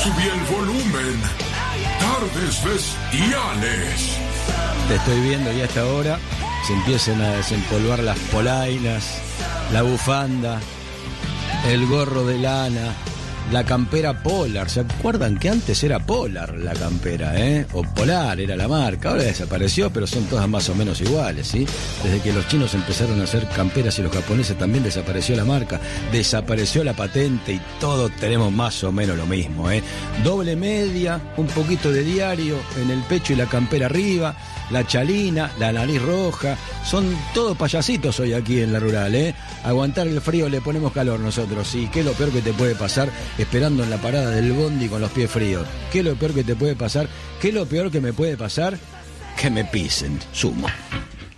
subí el volumen. Tardes bestiales. Te estoy viendo y a esta hora se empiezan a desempolvar las polainas, la bufanda, el gorro de lana, la campera Polar. ¿Se acuerdan que antes era Polar la campera, o Polar era la marca? Ahora desapareció, pero son todas más o menos iguales, ¿sí? Desde que los chinos empezaron a hacer camperas y los japoneses también desapareció la marca, desapareció la patente y todos tenemos más o menos lo mismo, Doble media, un poquito de diario en el pecho y la campera arriba, la chalina, la nariz roja. Son todos payasitos hoy aquí en la rural, Aguantar el frío, le ponemos calor nosotros. ¿Y qué es lo peor que te puede pasar esperando en la parada del bondi con los pies fríos? ¿Qué es lo peor que te puede pasar? ¿Qué es lo peor que me puede pasar? Que me pisen. Sumo.